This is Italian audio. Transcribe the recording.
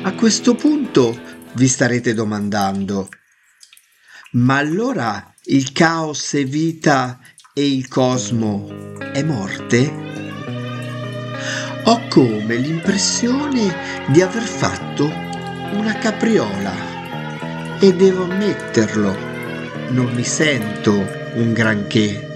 A questo punto vi starete domandando: ma allora il caos è vita e il cosmo è morte? Ho come l'impressione di aver fatto una capriola e devo ammetterlo, non mi sento un granché.